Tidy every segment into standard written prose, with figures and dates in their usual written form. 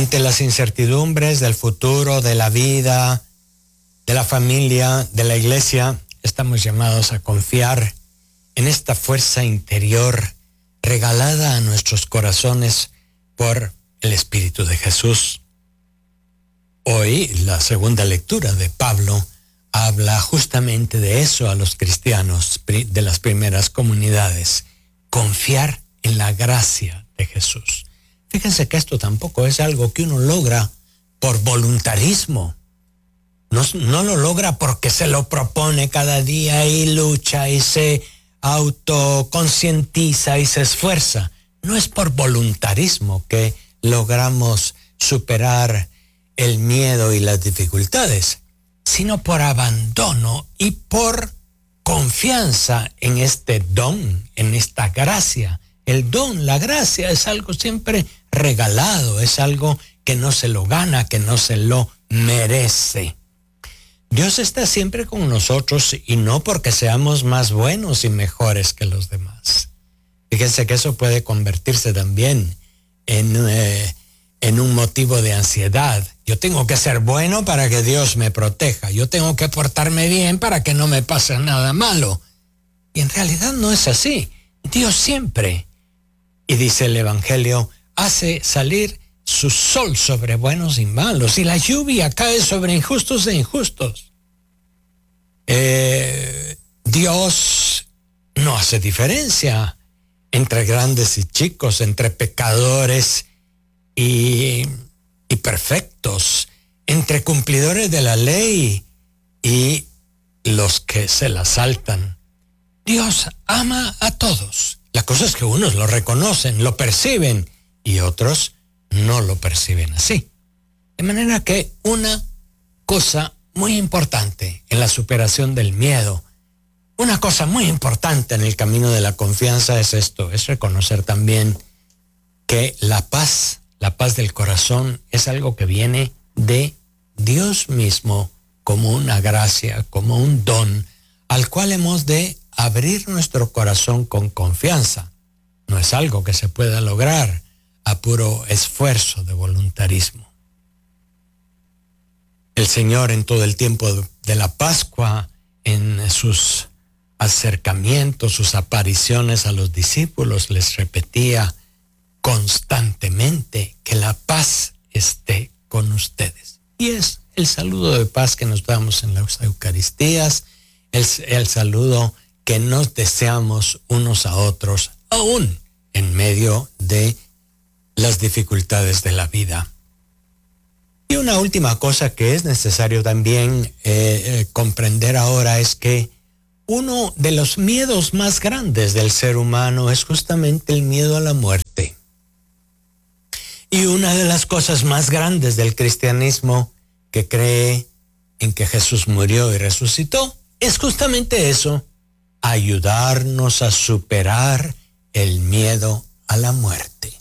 Ante las incertidumbres del futuro, de la vida, de la familia, de la iglesia, estamos llamados a confiar en esta fuerza interior regalada a nuestros corazones por el Espíritu de Jesús. Hoy, la segunda lectura de Pablo habla justamente de eso a los cristianos de las primeras comunidades, confiar en la gracia de Jesús. Fíjense que esto tampoco es algo que uno logra por voluntarismo. No lo logra porque se lo propone cada día y lucha y se autoconcientiza y se esfuerza. No es por voluntarismo que logramos superar el miedo y las dificultades, sino por abandono y por confianza en este don, en esta gracia. El don, la gracia es algo siempre regalado, es algo que no se lo gana, que no se lo merece. Dios está siempre con nosotros y no porque seamos más buenos y mejores que los demás. Fíjense que eso puede convertirse también en un motivo de ansiedad. Yo tengo que ser bueno para que Dios me proteja. Yo tengo que portarme bien para que no me pase nada malo. Y en realidad no es así. Dios siempre, y dice el Evangelio, hace salir su sol sobre buenos y malos, y la lluvia cae sobre injustos e injustos. Dios no hace diferencia entre grandes y chicos, entre pecadores y perfectos, entre cumplidores de la ley y los que se la saltan. Dios ama a todos. La cosa es que unos lo reconocen, lo perciben, y otros no lo perciben así. De manera que una cosa muy importante en la superación del miedo, una cosa muy importante en el camino de la confianza es esto, es reconocer también que la paz del corazón es algo que viene de Dios mismo como una gracia, como un don, al cual hemos de abrir nuestro corazón con confianza. No es algo que se pueda lograr a puro esfuerzo de voluntarismo. El Señor en todo el tiempo de la Pascua, en sus acercamientos, sus apariciones a los discípulos, les repetía constantemente que la paz esté con ustedes. Y es el saludo de paz que nos damos en las Eucaristías, el saludo que nos deseamos unos a otros, aún en medio de las dificultades de la vida. Y una última cosa que es necesario también comprender ahora es que uno de los miedos más grandes del ser humano es justamente el miedo a la muerte. Y una de las cosas más grandes del cristianismo, que cree en que Jesús murió y resucitó, es justamente eso: ayudarnos a superar el miedo a la muerte.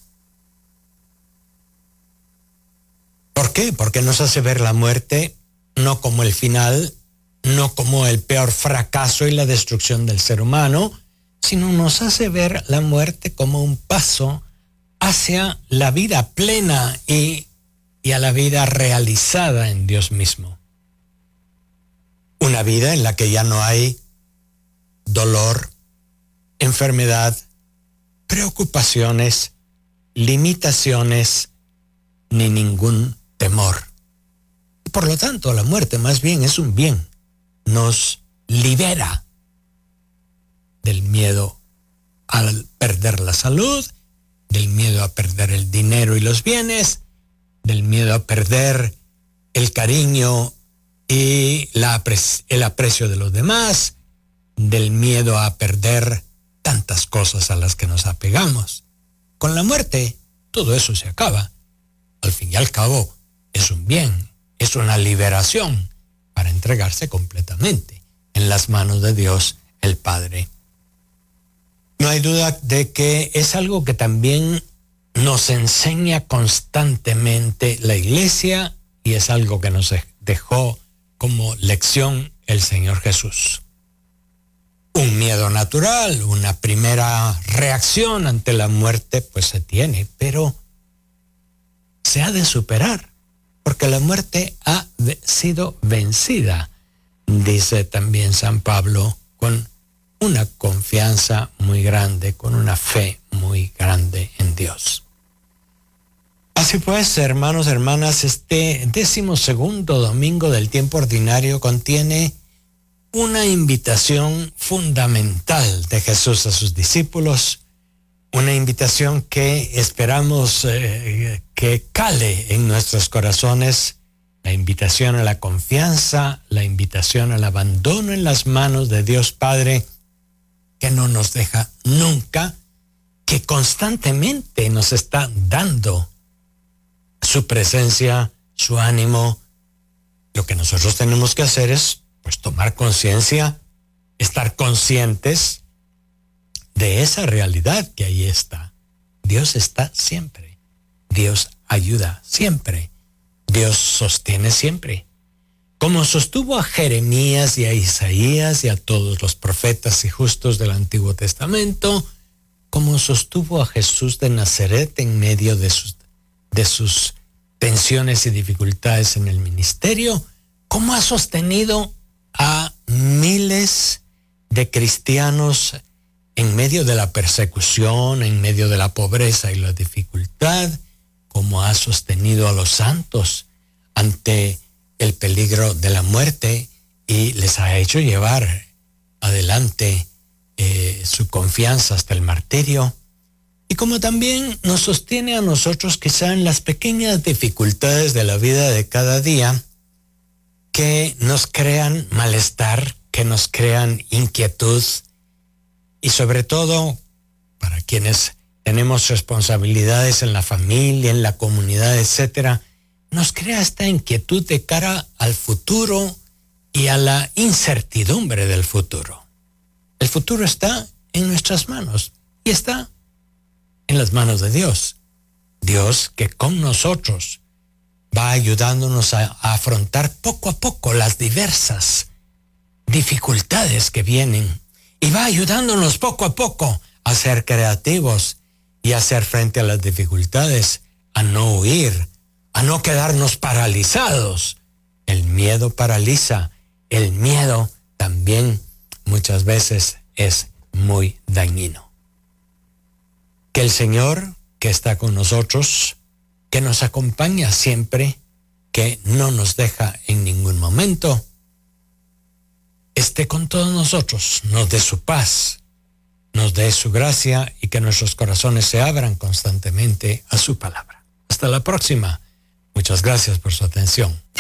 ¿Por qué? Porque nos hace ver la muerte no como el final, no como el peor fracaso y la destrucción del ser humano, sino nos hace ver la muerte como un paso hacia la vida plena y a la vida realizada en Dios mismo. Una vida en la que ya no hay dolor, enfermedad, preocupaciones, limitaciones, ni ningún temor. Por lo tanto, la muerte más bien es un bien. Nos libera del miedo al perder la salud, del miedo a perder el dinero y los bienes, del miedo a perder el cariño y el aprecio de los demás, del miedo a perder tantas cosas a las que nos apegamos. Con la muerte, todo eso se acaba. Al fin y al cabo, es un bien, es una liberación para entregarse completamente en las manos de Dios, el Padre. No hay duda de que es algo que también nos enseña constantemente la Iglesia y es algo que nos dejó como lección el Señor Jesús. Un miedo natural, una primera reacción ante la muerte, pues se tiene, pero se ha de superar, porque la muerte ha sido vencida, dice también San Pablo, con una confianza muy grande, con una fe muy grande en Dios. Así pues, hermanos, hermanas, este 12º domingo del tiempo ordinario contiene una invitación fundamental de Jesús a sus discípulos, una invitación que esperamos que cale en nuestros corazones, la invitación a la confianza, la invitación al abandono en las manos de Dios Padre, que no nos deja nunca, que constantemente nos está dando su presencia, su ánimo. Lo que nosotros tenemos que hacer es, pues, tomar conciencia, estar conscientes de esa realidad que ahí está. Dios está siempre. Dios ayuda siempre. Dios sostiene siempre. Como sostuvo a Jeremías y a Isaías y a todos los profetas y justos del Antiguo Testamento, como sostuvo a Jesús de Nazaret en medio de sus tensiones y dificultades en el ministerio, como ha sostenido a miles de cristianos en medio de la persecución, en medio de la pobreza y la dificultad, como ha sostenido a los santos ante el peligro de la muerte y les ha hecho llevar adelante su confianza hasta el martirio, y como también nos sostiene a nosotros quizá en las pequeñas dificultades de la vida de cada día que nos crean malestar, que nos crean inquietud, y sobre todo para quienes tenemos responsabilidades en la familia, en la comunidad, etcétera, nos crea esta inquietud de cara al futuro y a la incertidumbre del futuro. El futuro está en nuestras manos y está en las manos de Dios. Dios que con nosotros va ayudándonos a afrontar poco a poco las diversas dificultades que vienen y va ayudándonos poco a poco a ser creativos y a hacer frente a las dificultades, a no huir, a no quedarnos paralizados. El miedo paraliza, el miedo también muchas veces es muy dañino. Que el Señor, que está con nosotros, que nos acompaña siempre, que no nos deja en ningún momento, esté con todos nosotros, nos dé su paz, nos dé su gracia y que nuestros corazones se abran constantemente a su palabra. Hasta la próxima. Muchas gracias por su atención.